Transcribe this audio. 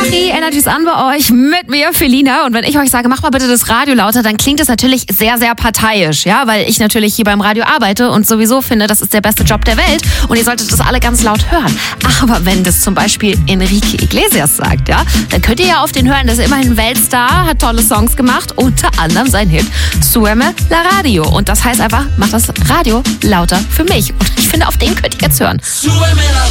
Lochi, Energy ist an bei euch mit mir, Felina. Und wenn ich euch sage, mach mal bitte das Radio lauter, dann klingt das natürlich sehr, sehr parteiisch, ja, weil ich natürlich hier beim Radio arbeite und sowieso finde, das ist der beste Job der Welt und ihr solltet das alle ganz laut hören. Aber wenn das zum Beispiel Enrique Iglesias sagt, ja, dann könnt ihr ja auf den hören, das ist immerhin ein Weltstar, hat tolle Songs gemacht, unter anderem sein Hit Súbeme la Radio. Und das heißt einfach, macht das Radio lauter für mich. Und ich finde, auf den könnt ihr jetzt hören.